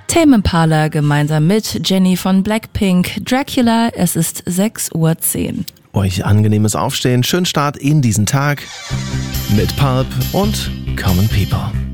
Tame Impala gemeinsam mit Jenny von Blackpink, Dracula, es ist 6:10 Uhr. Euch angenehmes Aufstehen, schönen Start in diesen Tag mit Pulp und Common People.